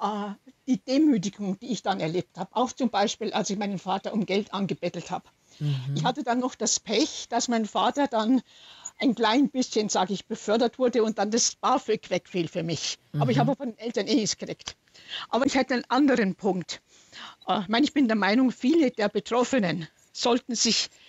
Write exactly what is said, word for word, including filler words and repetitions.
äh, die Demütigung, die ich dann erlebt habe. Auch zum Beispiel, als ich meinen Vater um Geld angebettelt habe. Ich Mhm. hatte dann noch das Pech, dass mein Vater dann ein klein bisschen, sage ich, befördert wurde und dann das BAföG wegfiel für mich. Aber ich Mhm. habe von den Eltern eh nichts gekriegt. Aber ich hätte einen anderen Punkt. Äh, Ich meine, ich bin der Meinung, viele der Betroffenen sollten sich